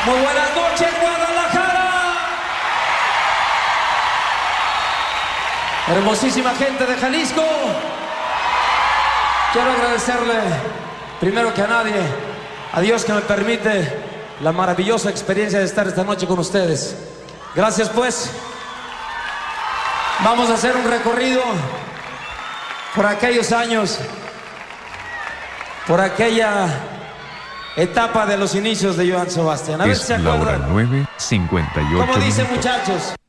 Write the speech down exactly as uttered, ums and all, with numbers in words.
Muy buenas noches, Guadalajara. Hermosísima gente de Jalisco. Quiero agradecerle, primero que a nadie, a Dios que me permite la maravillosa experiencia de estar esta noche con ustedes. Gracias, pues. Vamos a hacer un recorrido por aquellos años, por aquella etapa de los inicios de Johann Sebastian. A ver si se Es la hora acuerdan. nueve, cincuenta y ocho ¿Cómo dice, minutos. muchachos?